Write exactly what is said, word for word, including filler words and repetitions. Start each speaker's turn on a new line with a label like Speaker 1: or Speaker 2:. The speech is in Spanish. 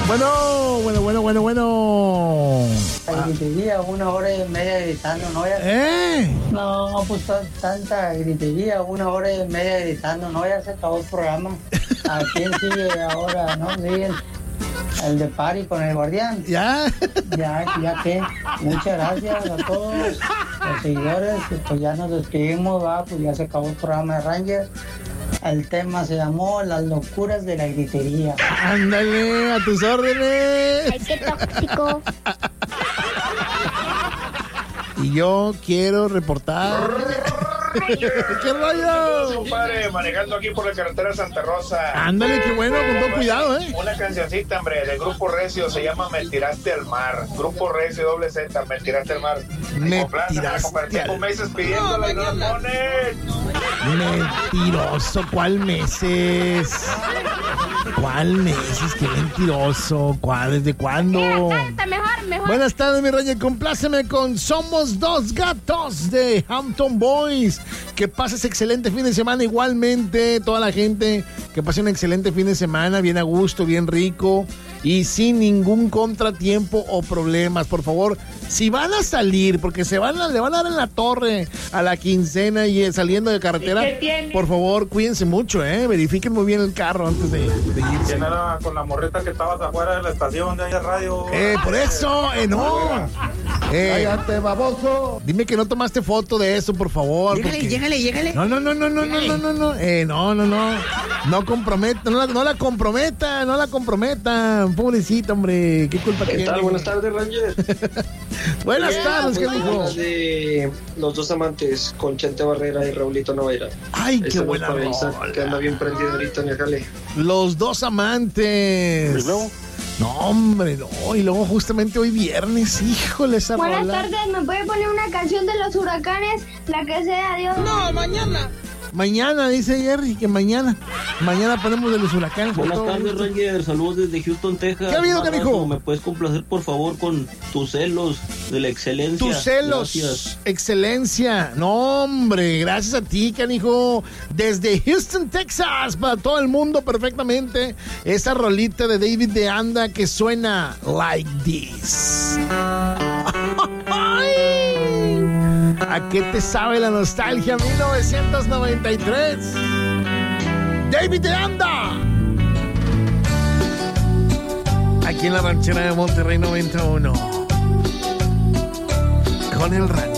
Speaker 1: Bueno, bueno, bueno, bueno, bueno.
Speaker 2: La gritería, una hora y media gritando, ¿no? Ya...
Speaker 1: ¿Eh?
Speaker 2: No, pues tanta gritería, una hora y media gritando, ¿no? Ya se acabó el programa. ¿A quién sigue ahora, no? Siguen el de Pari con el guardián.
Speaker 1: ¿Ya?
Speaker 2: Ya, ya que. Muchas gracias a todos los seguidores. Pues ya nos despedimos, va, pues ya se acabó el programa de Ranger. El tema se llamó Las locuras de la gritería.
Speaker 1: Ándale, a tus órdenes.
Speaker 3: Ay, qué tóxico.
Speaker 1: Y yo quiero reportar. ¿Qué rollo?
Speaker 4: Compadre, manejando aquí por la carretera de Santa Rosa.
Speaker 1: Ándale, qué bueno, con todo cuidado, ¿eh?
Speaker 4: Una cancioncita, hombre, de Grupo Recio, se llama Me Tiraste al Mar. Grupo Recio, doble Z, Me Tiraste al Mar.
Speaker 1: Me tiraste al
Speaker 4: mar. meses pidiéndola y no la ponen.
Speaker 1: Mentiroso, ¿cuál meses? ¿Cuál meses? Qué mentiroso. ¿Cuál? ¿Desde cuándo?
Speaker 3: Mira, canta mejor, mejor.
Speaker 1: Buenas tardes, mi rey. Compláceme con Somos Dos Gatos de Hampton Boys. Que pases excelente fin de semana igualmente. Toda la gente que pase un excelente fin de semana, bien a gusto, bien rico y sin ningún contratiempo o problemas. Por favor, si van a salir, porque se van a, le van a dar en la torre a la quincena y saliendo de carretera, por favor, cuídense mucho, ¿eh? Verifiquen muy bien el carro antes de, de irse.
Speaker 4: ¿Quién era con la morrita que estabas afuera de la estación de ahí de radio?
Speaker 1: Eh, por eso, eh, no. Eh,
Speaker 2: ¡Cállate, baboso!
Speaker 1: Dime que no tomaste foto de eso, por favor.
Speaker 5: Llégale,
Speaker 1: porque...
Speaker 5: llégale, llégale.
Speaker 1: No, no, no, no, no, no, no, no, no, eh, no, no, no, no comprometa, no la, no la comprometa, no la comprometa, pobrecita, hombre, qué culpa
Speaker 6: ¿Qué
Speaker 1: tiene.
Speaker 6: tal? Buenas tardes, Ranger.
Speaker 1: Buenas
Speaker 6: Bien,
Speaker 1: tardes, ¿qué
Speaker 6: pues,
Speaker 1: dijo?
Speaker 6: hablas de Los Dos Amantes con Chente Barrera y Raulito Noveira.
Speaker 1: Ay, qué
Speaker 6: Esta
Speaker 1: buena
Speaker 6: para Isa,
Speaker 1: rola.
Speaker 6: que anda bien prendido ahorita en el jale.
Speaker 1: Los Dos Amantes. No, hombre, no, y luego justamente hoy viernes, híjole, esa
Speaker 3: Buenas
Speaker 1: rola.
Speaker 3: tardes, ¿me puede poner una canción de los huracanes? La que sea, Dios.
Speaker 5: No, mañana.
Speaker 1: Mañana, dice Jerry, que mañana. Mañana ponemos de los huracanes.
Speaker 7: Buenas
Speaker 1: Todo
Speaker 7: tardes,
Speaker 1: gusto.
Speaker 7: Ranger. Saludos desde Houston, Texas.
Speaker 1: ¿Qué ha habido,
Speaker 7: Un abrazo.
Speaker 1: canijo?
Speaker 7: ¿Me puedes complacer, por favor, con tus celos de la excelencia?
Speaker 1: Tus celos,
Speaker 7: Gracias.
Speaker 1: excelencia. No, hombre, gracias a ti, canijo. Desde Houston, Texas, para todo el mundo perfectamente. Esa rolita de David de Anda que suena like this. ¿A qué te sabe la nostalgia? mil novecientos noventa y tres. David de Anda. Aquí en la ranchera de Monterrey noventa y uno. Con el rancho.